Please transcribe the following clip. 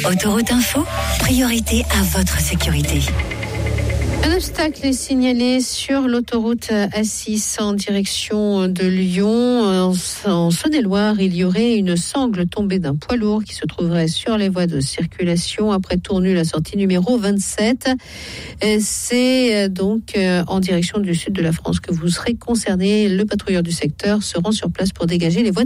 Autoroute Info, priorité à votre sécurité. Un obstacle est signalé sur l'autoroute A6 en direction de Lyon. En Saône-et-Loire, il y aurait une sangle tombée d'un poids lourd qui se trouverait sur les voies de circulation après Tournu, la sortie numéro 27. C'est donc en direction du sud de la France que vous serez concerné. Le patrouilleur du secteur se rend sur place pour dégager les voies